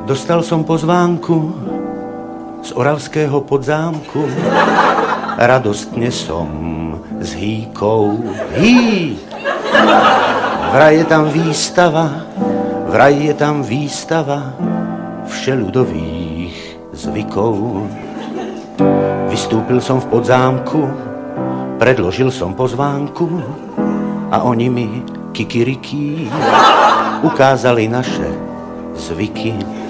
Dostal som pozvánku z oravského podzámku. Radostne som s hýkou. Hý! Vraj je tam výstava všeľudových zvykov. Vystúpil som v podzámku, predložil som pozvánku a oni mi kikirikí ukázali naše zvyky.